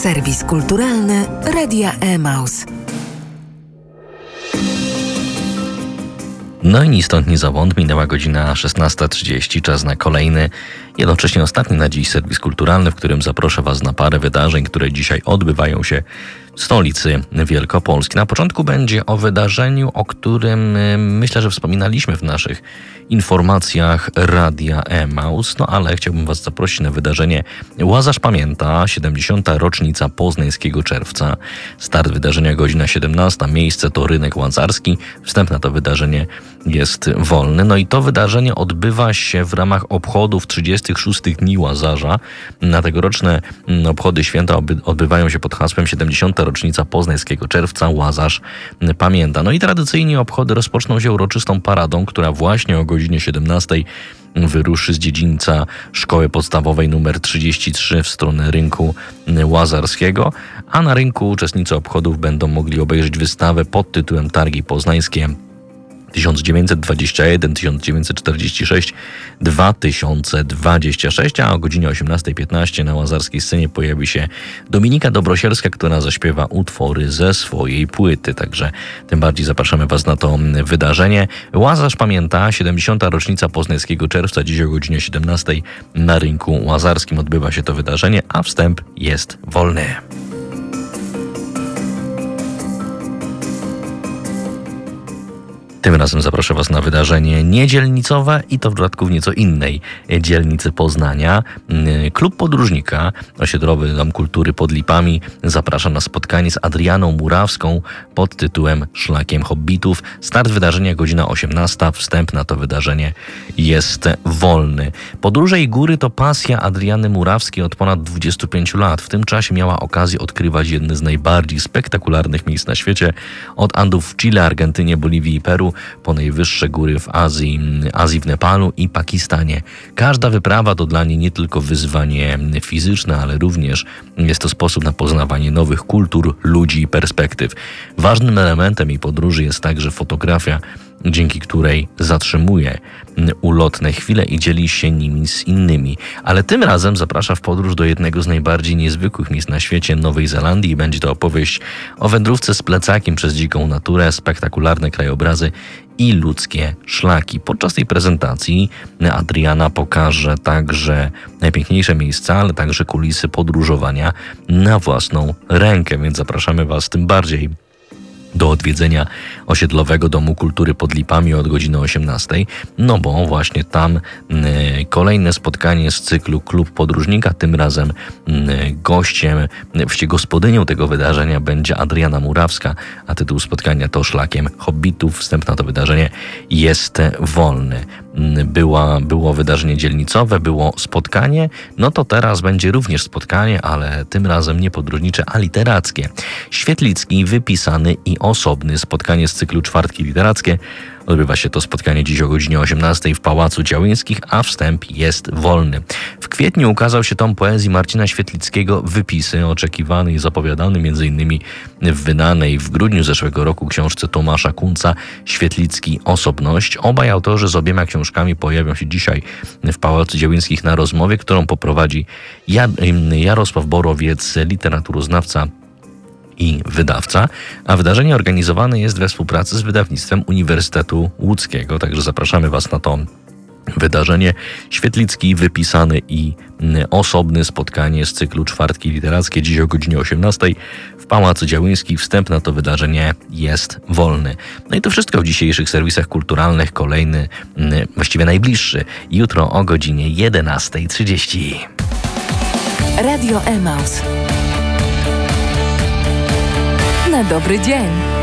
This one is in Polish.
Serwis kulturalny Radia Emaus. No i ni stąd, ni zowąd minęła godzina 16:30. Czas na kolejny, jednocześnie ostatni na dziś serwis kulturalny, w którym zaproszę Was na parę wydarzeń, które dzisiaj odbywają się w stolicy Wielkopolski. Na początku będzie o wydarzeniu, o którym myślę, że wspominaliśmy w naszych informacjach Radia Emaus, no ale chciałbym Was zaprosić na wydarzenie Łazarz Pamięta, 70. rocznica Poznańskiego Czerwca. Start wydarzenia godzina 17, miejsce to Rynek Łazarski. Wstęp na to wydarzenie jest wolny. No i to wydarzenie odbywa się w ramach obchodów 36 Dni Łazarza. Na tegoroczne obchody święta odbywają się pod hasłem 70. rocznica Poznańskiego Czerwca, Łazarz Pamięta. No i tradycyjnie obchody rozpoczną się uroczystą paradą, która właśnie o godzinie 17 wyruszy z dziedzińca Szkoły Podstawowej nr 33 w stronę Rynku Łazarskiego, a na rynku uczestnicy obchodów będą mogli obejrzeć wystawę pod tytułem Targi Poznańskie 1921, 1946, 2026, a o godzinie 18:15 na łazarskiej scenie pojawi się Dominika Dobrosielska, która zaśpiewa utwory ze swojej płyty. Także tym bardziej zapraszamy Was na to wydarzenie. Łazarz Pamięta, 70. rocznica Poznańskiego Czerwca, dziś o godzinie 17 na Rynku Łazarskim odbywa się to wydarzenie, a wstęp jest wolny. Tym razem zaproszę Was na wydarzenie niedzielnicowe i to w dodatku w nieco innej dzielnicy Poznania. Klub Podróżnika, osiedlowy Dom Kultury pod Lipami, zaprasza na spotkanie z Adrianą Murawską pod tytułem Szlakiem Hobbitów. Start wydarzenia godzina 18. Wstęp na to wydarzenie jest wolny. Podróże i góry to pasja Adriany Murawskiej od ponad 25 lat. W tym czasie miała okazję odkrywać jedne z najbardziej spektakularnych miejsc na świecie. Od Andów w Chile, Argentynie, Boliwii i Peru, po najwyższe góry w Azji w Nepalu i Pakistanie. Każda wyprawa to dla niej nie tylko wyzwanie fizyczne, ale również jest to sposób na poznawanie nowych kultur, ludzi i perspektyw. Ważnym elementem jej podróży jest także fotografia, dzięki której zatrzymuje ulotne chwile i dzieli się nimi z innymi. Ale tym razem zaprasza w podróż do jednego z najbardziej niezwykłych miejsc na świecie, Nowej Zelandii, i będzie to opowieść o wędrówce z plecakiem przez dziką naturę, spektakularne krajobrazy i ludzkie szlaki. Podczas tej prezentacji Adriana pokaże także najpiękniejsze miejsca, ale także kulisy podróżowania na własną rękę, więc zapraszamy Was tym bardziej do odwiedzenia osiedlowego Domu Kultury pod Lipami od godziny 18, no bo właśnie tam kolejne spotkanie z cyklu Klub Podróżnika. Tym razem gościem, właściwie gospodynią tego wydarzenia będzie Adriana Murawska, a tytuł spotkania to Szlakiem Hobbitów. Wstęp na to wydarzenie jest wolny. Było wydarzenie dzielnicowe, było spotkanie, no to teraz będzie również spotkanie, ale tym razem nie podróżnicze, a literackie. Świetlicki, wypisany i osobny. Spotkanie z cyklu Czwartki Literackie. Odbywa się to spotkanie dziś o godzinie 18 w Pałacu Działyńskich, a wstęp jest wolny. W kwietniu ukazał się tom poezji Marcina Świetlickiego Wypisy, oczekiwany i zapowiadany m.in. w wydanej w grudniu zeszłego roku książce Tomasza Kunca Świetlicki Osobność. Obaj autorzy z obiema książkami pojawią się dzisiaj w Pałacu Działyńskich na rozmowie, którą poprowadzi Jarosław Borowiec, literaturoznawca i wydawca, a wydarzenie organizowane jest we współpracy z wydawnictwem Uniwersytetu Łódzkiego, także zapraszamy Was na to wydarzenie. Świetlicki, wypisany i osobny, spotkanie z cyklu Czwartki Literackie dziś o godzinie 18 w Pałacu Działyńskich. Wstęp na to wydarzenie jest wolny. No i to wszystko w dzisiejszych serwisach kulturalnych. Kolejny, właściwie najbliższy, jutro o godzinie 11:30. Radio Emaus. Na dobry dzień.